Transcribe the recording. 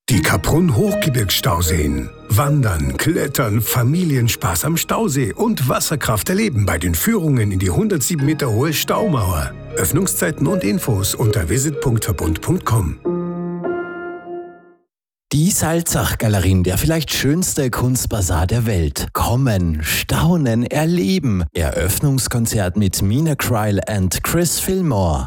Die Kaprun-Hochgebirgsstauseen. Wandern, Klettern, Familienspaß am Stausee und Wasserkraft erleben bei den Führungen in die 107 Meter hohe Staumauer. Öffnungszeiten und Infos unter visit.verbund.com. Die Salzach-Galerien, der vielleicht schönste Kunstbasar der Welt. Kommen, staunen, erleben. Eröffnungskonzert mit Mina Kryl und Chris Fillmore.